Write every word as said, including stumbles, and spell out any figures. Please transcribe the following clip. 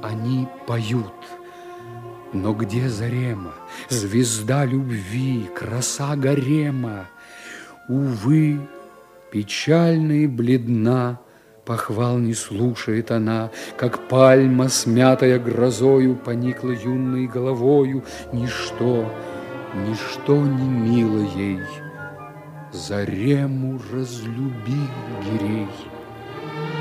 они поют. Но где Зарема, звезда любви, краса гарема? Увы, печальна и бледна, похвал не слушает она, как пальма, смятая грозою, поникла юной головою. Ничто, ничто не мило ей, Зарему разлюбил Гирей.